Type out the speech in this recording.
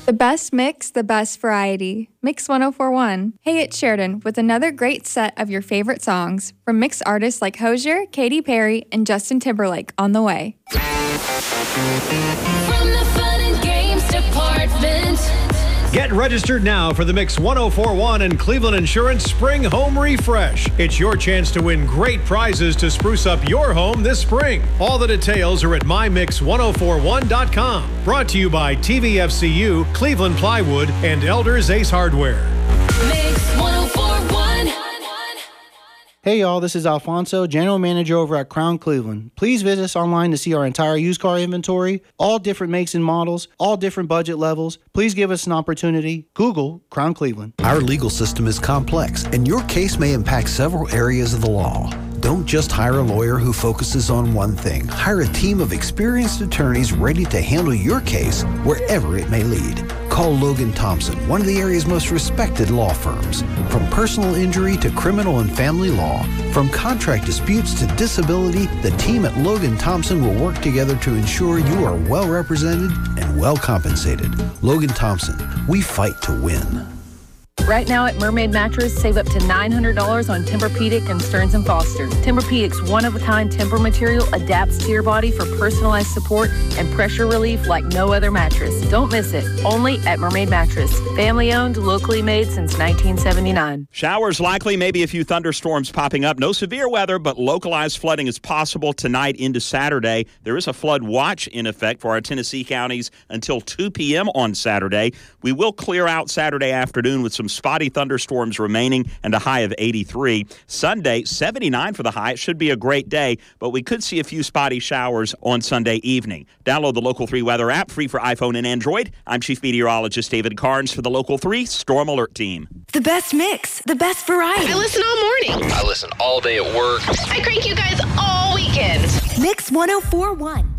The best mix, the best variety. Mix 1041. Hey, it's Sheridan with another great set of your favorite songs from mixed artists like Hozier, Katy Perry, and Justin Timberlake on the way. From the Fun and Games Department. Get registered now for the Mix 1041 and Cleveland Insurance Spring Home Refresh. It's your chance to win great prizes to spruce up your home this spring. All the details are at mymix1041.com. Brought to you by TVFCU, Cleveland Plywood, and Elders Ace Hardware. Mix 1041. Hey y'all, this is Alfonso, General Manager over at Crown Cleveland. Please visit us online to see our entire used car inventory, all different makes and models, all different budget levels. Please give us an opportunity. Google Crown Cleveland. Our legal system is complex, and your case may impact several areas of the law. Don't just hire a lawyer who focuses on one thing. Hire a team of experienced attorneys ready to handle your case wherever it may lead. Call Logan Thompson, one of the area's most respected law firms. From personal injury to criminal and family law, from contract disputes to disability, the team at Logan Thompson will work together to ensure you are well represented and well compensated. Logan Thompson, we fight to win. Right now at Mermaid Mattress, save up to $900 on Tempur-Pedic and Stearns & Foster. Tempur-Pedic's one-of-a-kind Tempur material adapts to your body for personalized support and pressure relief like no other mattress. Don't miss it. Only at Mermaid Mattress. Family-owned, locally made since 1979. Showers likely, maybe a few thunderstorms popping up. No severe weather, but localized flooding is possible tonight into Saturday. There is a flood watch in effect for our Tennessee counties until 2 p.m. on Saturday. We will clear out Saturday afternoon with some spotty thunderstorms remaining and a high of 83. Sunday, 79 for the high. It should be a great day, but we could see a few spotty showers on Sunday evening. Download the Local 3 weather app, free for iPhone and Android. I'm Chief Meteorologist David Carnes for the Local 3 Storm Alert Team. The best mix, the best variety. I listen all morning. I listen all day at work. I crank you guys all weekend. Mix 1041.